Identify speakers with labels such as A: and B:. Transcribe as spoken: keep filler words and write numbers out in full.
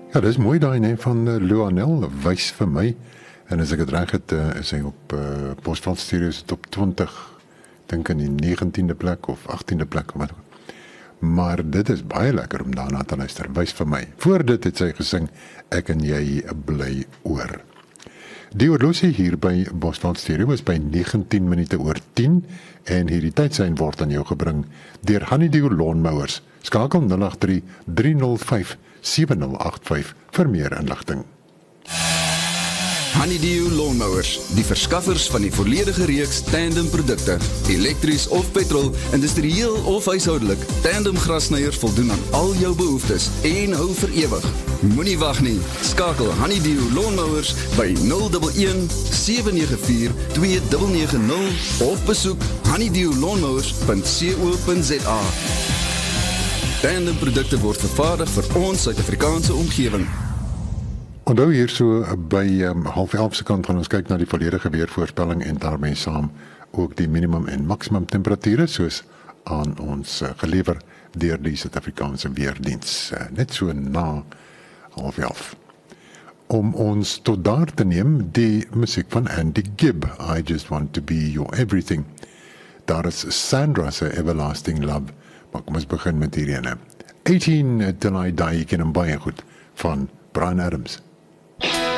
A: Ja, dis mooi daai nee van uh, Luanel, wys vir my. En as ek het reg het, uh, is hy op uh, Bosveld Stereo se top twintig, dink in die negentiende plek of achttiende plek. Wat. Maar dit is baie lekker om daarna te luister, wys vir my. Voor dit het sy gesing, ek en jy bly oor. Die horlosie hier by Bosveld Stereo is by negentien minute oor tien en hierdie tydsein word aan jou gebring deur Honeydew Lawnmowers. Skakel nul agt drie, drie nul vyf, sewe nul agt vyf vir meer inligting.
B: Honeydew Lawnmowers, die verskaffers van die volledige reeks tandem produkte, elektries of petrol, industrieel of huishoudelik. Tandem grasnyers voldoen aan al jou behoeftes en hou vir ewig. Moenie wag nie. Skakel Honeydew Lawnmowers by nul een een, sewe nege vier, twee nege nege nul of besoek honeydew lawnmowers punt co punt za. Tandem produkte word vervaardig vir ons Suid-Afrikaanse omgewing.
A: Onthou hier so by um, half elf se kant gaan ons kyk na die volledige weervoorspelling en daarmee saam ook die minimum en maksimum temperature soos aan ons uh, gelewer deur die Suid-Afrikaanse weerdiens. Uh, net so na half elf. Om ons tot daar te neem, die musiek van Andy Gibb, I Just Want To Be Your Everything. Daar is Sandra se Everlasting Love, maar kom ons begin met hierdie ene. eighteen Till I Die, ek ken hom baie goed, van Bryan Adams.